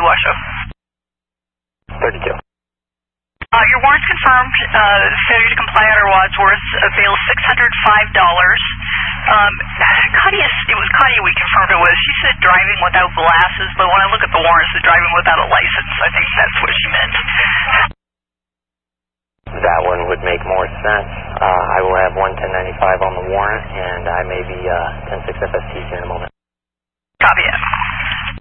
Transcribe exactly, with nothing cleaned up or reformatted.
Washoe. thirty-two. Uh, your warrant's confirmed. Uh, failure to comply under Wadsworth. Uh, bail six hundred five dollars. Um, Claudia, it was Claudia we confirmed it was. She said driving without glasses, but when I look at the warrant, it's driving without a license. I think that's what she meant. That one would make more sense. Uh, I will have one ten ninety-five on the warrant, and I may be uh, ten six F S T here in a moment. Copy it.